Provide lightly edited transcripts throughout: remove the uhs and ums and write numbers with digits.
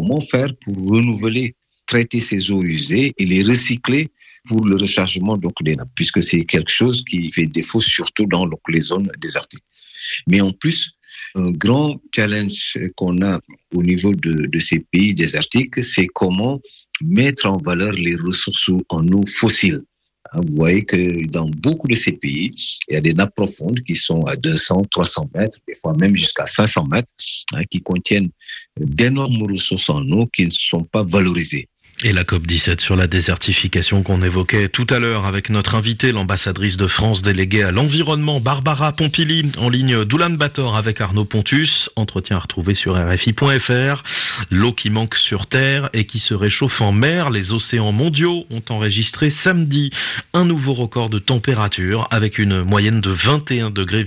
comment faire pour renouveler, traiter ces eaux usées et les recycler pour le rechargement donc des nappes, puisque c'est quelque chose qui fait défaut surtout dans donc, les zones désertiques. Mais en plus, un grand challenge qu'on a au niveau de ces pays désertiques, c'est comment mettre en valeur les ressources en eau fossiles. Vous voyez que dans beaucoup de ces pays, il y a des nappes profondes qui sont à 200, 300 mètres, des fois même jusqu'à 500 mètres, qui contiennent d'énormes ressources en eau qui ne sont pas valorisées. Et la COP17 sur la désertification qu'on évoquait tout à l'heure avec notre invitée, l'ambassadrice de France déléguée à l'environnement, Barbara Pompili, en ligne d'Oulan-Bator avec Arnaud Pontus. Entretien à retrouver sur RFI.fr. L'eau qui manque sur Terre et qui se réchauffe en mer. Les océans mondiaux ont enregistré samedi un nouveau record de température avec une moyenne de 21,1 degrés.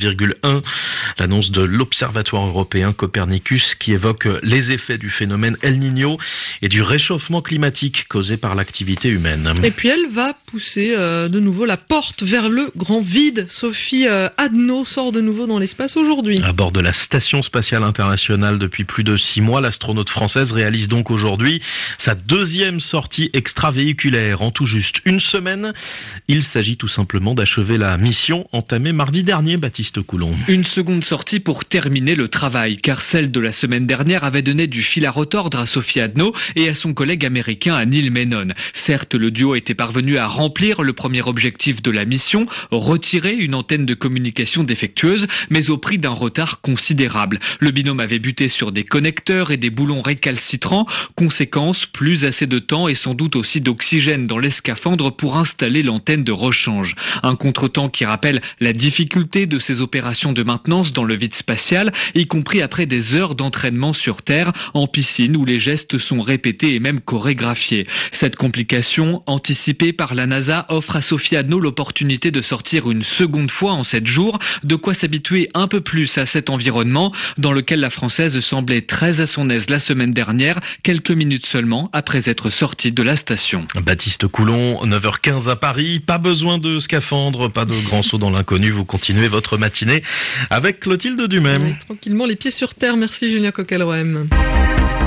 L'annonce de l'Observatoire européen Copernicus qui évoque les effets du phénomène El Niño et du réchauffement climatique causée par l'activité humaine. Et puis elle va pousser de nouveau la porte vers le grand vide. Sophie Adno sort de nouveau dans l'espace aujourd'hui. À bord de la Station spatiale internationale depuis plus de 6 mois, l'astronaute française réalise donc aujourd'hui sa deuxième sortie extravéhiculaire en tout juste une semaine. Il s'agit tout simplement d'achever la mission entamée mardi dernier, Baptiste Coulon. Une seconde sortie pour terminer le travail, car celle de la semaine dernière avait donné du fil à retordre à Sophie Adno et à son collègue américain à Neil Menon. Certes, le duo était parvenu à remplir le premier objectif de la mission, retirer une antenne de communication défectueuse, mais au prix d'un retard considérable. Le binôme avait buté sur des connecteurs et des boulons récalcitrants. Conséquence, plus assez de temps et sans doute aussi d'oxygène dans les scaphandres pour installer l'antenne de rechange. Un contretemps qui rappelle la difficulté de ces opérations de maintenance dans le vide spatial, y compris après des heures d'entraînement sur Terre, en piscine où les gestes sont répétés et même chorégraphiés. Cette complication, anticipée par la NASA, offre à Sophie Adno l'opportunité de sortir une seconde fois en 7 jours, de quoi s'habituer un peu plus à cet environnement dans lequel la Française semblait très à son aise la semaine dernière, quelques minutes seulement après être sortie de la station. Baptiste Coulon, 9h15 à Paris, pas besoin de scaphandre, pas de grand saut dans l'inconnu, vous continuez votre matinée avec Clotilde Dumais. Tranquillement les pieds sur terre, merci Julien Coquelroem.